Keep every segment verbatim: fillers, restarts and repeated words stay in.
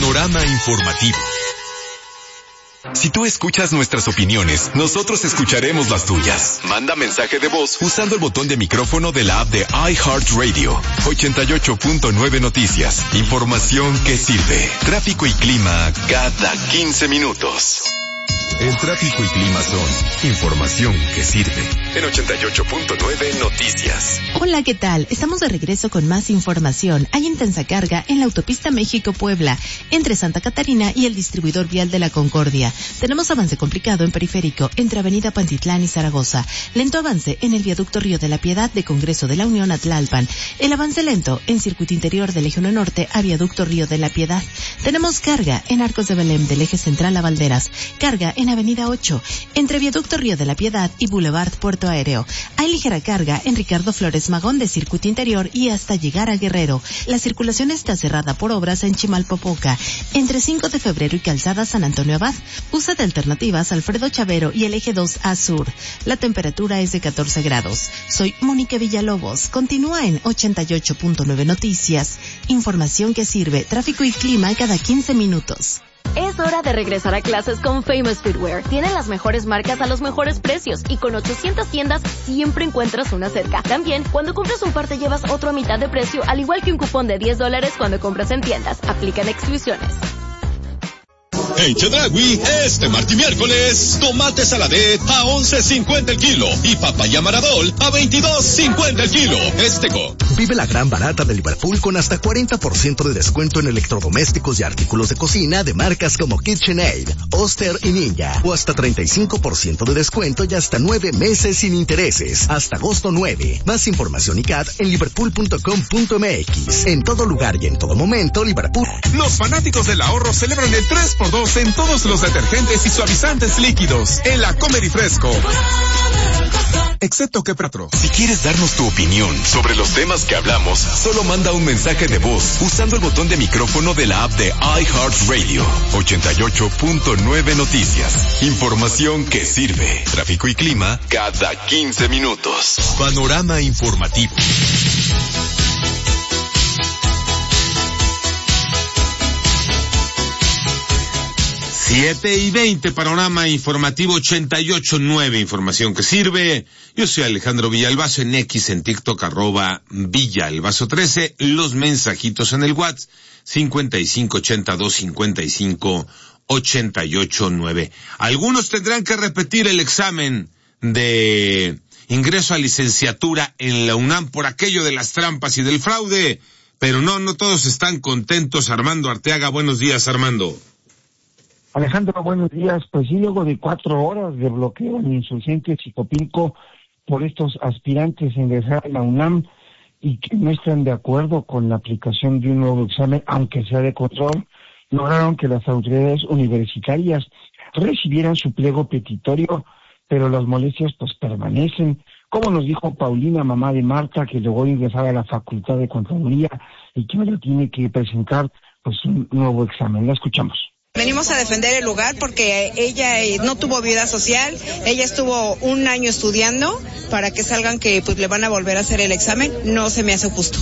Panorama informativo. Si tú escuchas nuestras opiniones, nosotros escucharemos las tuyas. Manda mensaje de voz usando el botón de micrófono de la app de iHeartRadio. ochenta y ocho punto nueve Noticias. Información que sirve. Tráfico y clima cada quince minutos. El tráfico y clima son información que sirve. En ochenta y ocho punto nueve Noticias. Hola, ¿qué tal? Estamos de regreso con más información. Hay intensa carga en la autopista México-Puebla, entre Santa Catarina y el distribuidor vial de la Concordia. Tenemos avance complicado en periférico, entre Avenida Pantitlán y Zaragoza. Lento avance en el viaducto Río de la Piedad de Congreso de la Unión a Tlalpan. El avance lento en circuito interior del Eje uno Norte a viaducto Río de la Piedad. Tenemos carga en Arcos de Belém del Eje Central a Valderas. Carga en Avenida ocho, entre viaducto Río de la Piedad y Boulevard Puerto Aéreo. Hay ligera carga en Ricardo Flores Magón de circuito interior y hasta llegar a Guerrero. La circulación está cerrada por obras en Chimalpopoca, entre cinco de febrero y Calzada San Antonio Abad. Usa de alternativas Alfredo Chavero y el eje dos A Sur. La temperatura es de catorce grados. Soy Mónica Villalobos. Continúa en ochenta y ocho punto nueve Noticias. Información que sirve. Tráfico y clima cada quince minutos. Es hora de regresar a clases con Famous Footwear. Tienen las mejores marcas a los mejores precios y con ochocientas tiendas siempre encuentras una cerca. También, cuando compras un par te llevas otro a mitad de precio, al igual que un cupón de diez dólares cuando compras en tiendas. Aplican exclusiones. En Chedraui, este martes y miércoles, tomate saladet a once cincuenta el kilo y papaya maradol a veintidós cincuenta el kilo. Esteco. Vive la gran barata de Liverpool con hasta cuarenta por ciento de descuento en electrodomésticos y artículos de cocina de marcas como KitchenAid, Oster y Ninja. O hasta treinta y cinco por ciento de descuento y hasta nueve meses sin intereses. Hasta agosto nueve. Más información y C A D en liverpool punto com punto m x. En todo lugar y en todo momento, Liverpool. Los fanáticos del ahorro celebran el tres por dos en todos los detergentes y suavizantes líquidos en la Comer y Fresco, excepto que Pratro. Si quieres darnos tu opinión sobre los temas que hablamos, solo manda un mensaje de voz usando el botón de micrófono de la app de iHeartRadio. ochenta y ocho punto nueve Noticias. Información que sirve. Tráfico y clima cada quince minutos. Panorama informativo. Siete y veinte, Panorama Informativo ochenta y ocho punto nueve, información que sirve. Yo soy Alejandro Villalbazo, en X, en TikTok, arroba Villalbazo trece, los mensajitos en el WhatsApp, cincuenta y cinco ochenta y dos cincuenta y cinco ochenta y ocho nueve. Algunos tendrán que repetir el examen de ingreso a licenciatura en la UNAM por aquello de las trampas y del fraude, pero no, no todos están contentos. Armando Arteaga, buenos días, Armando. Alejandro, buenos días. Pues sí, luego de cuatro horas de bloqueo en Insurgente Chicopilco por estos aspirantes a ingresar a la UNAM y que no están de acuerdo con la aplicación de un nuevo examen, aunque sea de control, lograron que las autoridades universitarias recibieran su pliego petitorio, pero las molestias pues permanecen. Como nos dijo Paulina, mamá de Marta, que logró ingresar a la Facultad de Contaduría y que ahora tiene que presentar pues un nuevo examen. La escuchamos. Venimos a defender el lugar porque ella no tuvo vida social, ella estuvo un año estudiando para que salgan que pues le van a volver a hacer el examen, no se me hace justo.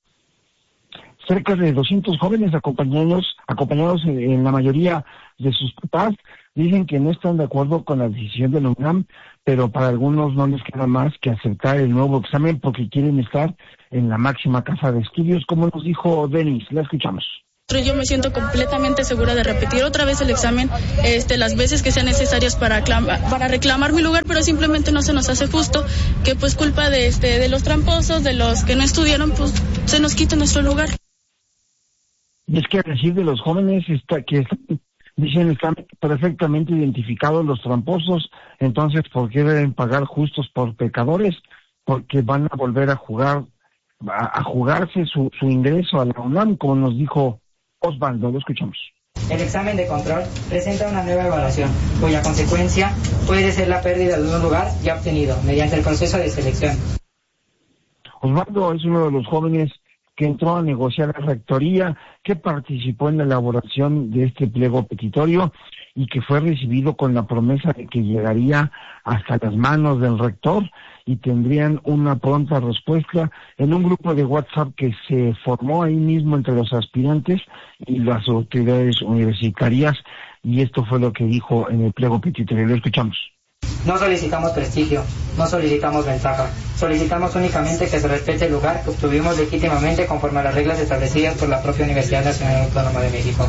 Cerca de doscientos jóvenes acompañados, acompañados en la mayoría de sus papás, dicen que no están de acuerdo con la decisión de la UNAM, pero para algunos no les queda más que aceptar el nuevo examen porque quieren estar en la máxima casa de estudios, como nos dijo Denis. La escuchamos. Yo me siento completamente segura de repetir otra vez el examen, este, las veces que sean necesarias para, para reclamar mi lugar, pero simplemente no se nos hace justo que pues culpa de, este, de los tramposos, de los que no estudiaron, pues se nos quita nuestro lugar. Y es que a decir de los jóvenes está, que están, dicen están perfectamente identificados los tramposos, entonces ¿por qué deben pagar justos por pecadores? Porque van a volver a jugar, a, a jugarse su, su ingreso a la UNAM, como nos dijo Osvaldo. Lo escuchamos. El examen de control presenta una nueva evaluación, cuya consecuencia puede ser la pérdida de un lugar ya obtenido mediante el proceso de selección. Osvaldo es uno de los jóvenes que entró a negociar la rectoría, que participó en la elaboración de este pliego petitorio y que fue recibido con la promesa de que llegaría hasta las manos del rector y tendrían una pronta respuesta en un grupo de WhatsApp que se formó ahí mismo entre los aspirantes y las autoridades universitarias, y esto fue lo que dijo en el pliego petitorio. Lo escuchamos. No solicitamos prestigio, no solicitamos ventaja, solicitamos únicamente que se respete el lugar que obtuvimos legítimamente conforme a las reglas establecidas por la propia Universidad Nacional Autónoma de México.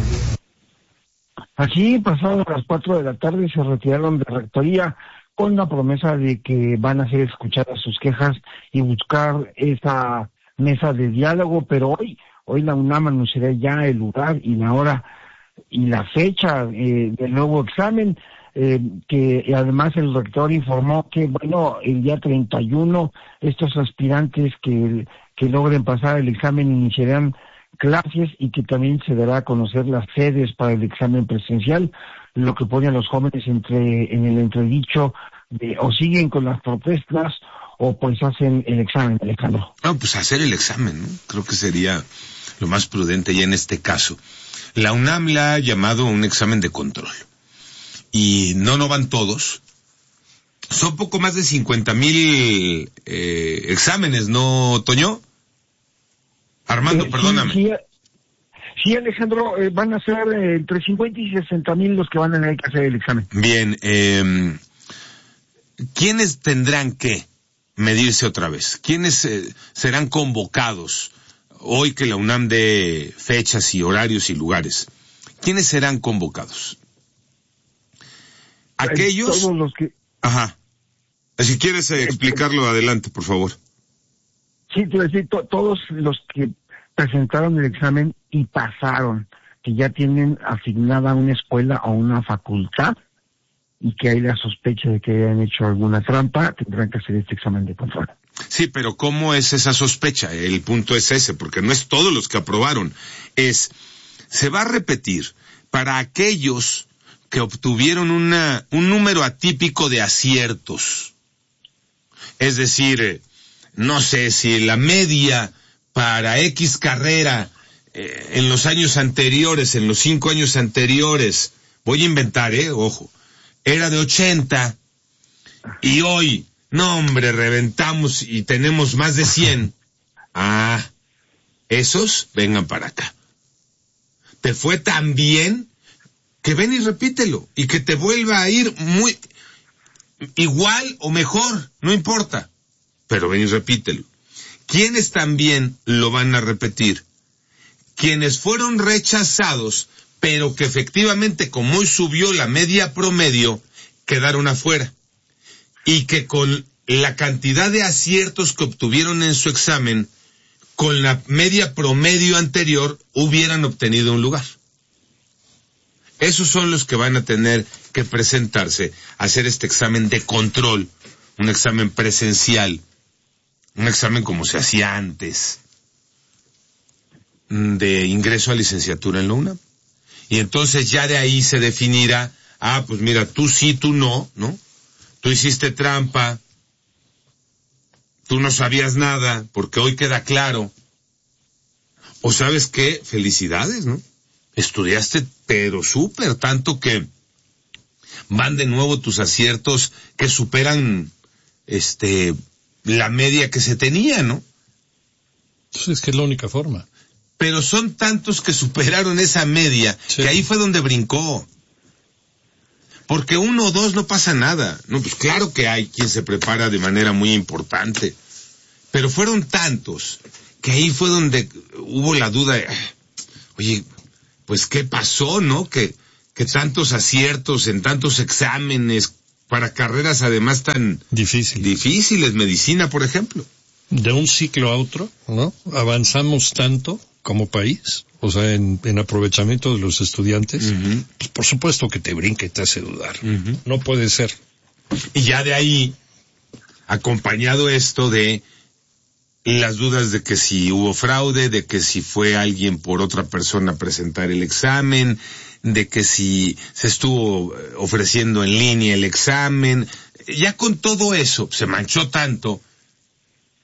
Aquí, pasadas las cuatro de la tarde, se retiraron de rectoría con la promesa de que van a hacer escuchadas sus quejas y buscar esa mesa de diálogo, pero hoy, hoy la UNAM anunciará ya el lugar y la hora y la fecha eh, del nuevo examen. Eh, que además el rector informó que, bueno, el día treinta y uno estos aspirantes que, que logren pasar el examen iniciarán clases y que también se dará a conocer las sedes para el examen presencial, lo que pone a los jóvenes entre en el entredicho de o siguen con las protestas o pues hacen el examen, Alejandro. No, pues hacer el examen, ¿no? Creo que sería lo más prudente ya en este caso. La UNAM la ha llamado un examen de control. Y no, no van todos. Son poco más de cincuenta mil eh, exámenes, ¿no, Toño? Armando, eh, perdóname. Sí, sí, sí Alejandro, eh, van a ser eh, entre cincuenta y sesenta mil los que van a tener que hacer el examen. Bien, eh, ¿quiénes tendrán que medirse otra vez? ¿Quiénes eh, serán convocados hoy que la UNAM dé fechas y horarios y lugares? ¿Quiénes serán convocados? Aquellos... Todos los que... Ajá. Si quieres eh, explicarlo, adelante, por favor. Sí, te voy a decir, to- todos los que presentaron el examen y pasaron, que ya tienen asignada una escuela o una facultad y que hay la sospecha de que hayan hecho alguna trampa, tendrán que hacer este examen de control. Sí, pero ¿cómo es esa sospecha? El punto es ese, porque no es todos los que aprobaron. Es, se va a repetir para aquellos que obtuvieron una, un número atípico de aciertos. Es decir, no sé si la media para X carrera eh, en los años anteriores, en los cinco años anteriores, voy a inventar, eh, ojo, era de ochenta, y hoy, no hombre, reventamos y tenemos más de cien. Ah, esos vengan para acá. ¿Te fue tan bien? Que ven y repítelo, y que te vuelva a ir muy igual o mejor, no importa, pero ven y repítelo. ¿Quiénes también lo van a repetir? Quienes fueron rechazados, pero que efectivamente, como hoy subió la media promedio, quedaron afuera, y que con la cantidad de aciertos que obtuvieron en su examen, con la media promedio anterior, hubieran obtenido un lugar. Esos son los que van a tener que presentarse a hacer este examen de control, un examen presencial, un examen como se hacía antes, de ingreso a licenciatura en la UNAM. Y entonces ya de ahí se definirá, ah, pues mira, tú sí, tú no, ¿no? Tú hiciste trampa, tú no sabías nada, porque hoy queda claro. O sabes qué, felicidades, ¿no? Estudiaste, pero súper, tanto que van de nuevo tus aciertos que superan este la media que se tenía, ¿no? Pues es que es la única forma. Pero son tantos que superaron esa media, sí, que ahí fue donde brincó. Porque uno o dos no pasa nada. No, pues claro que hay quien se prepara de manera muy importante. Pero fueron tantos que ahí fue donde hubo la duda de, oye, pues qué pasó, ¿no? Que, que tantos aciertos en tantos exámenes para carreras además tan difíciles. Difíciles, medicina, por ejemplo. De un ciclo a otro, ¿no? Avanzamos tanto como país, o sea, en, en aprovechamiento de los estudiantes, uh-huh, pues por supuesto que te brinca y te hace dudar. Uh-huh. No puede ser. Y ya de ahí, acompañado esto de las dudas de que si hubo fraude, de que si fue alguien por otra persona a presentar el examen, de que si se estuvo ofreciendo en línea el examen, ya con todo eso se manchó tanto